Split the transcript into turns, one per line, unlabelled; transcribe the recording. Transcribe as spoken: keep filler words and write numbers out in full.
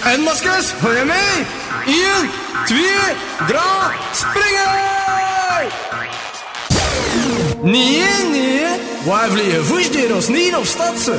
En maskers, hoor je mee? één, twee, drie, springen! Nee, nee, wij vliegen voetdeur ons niet op stadse.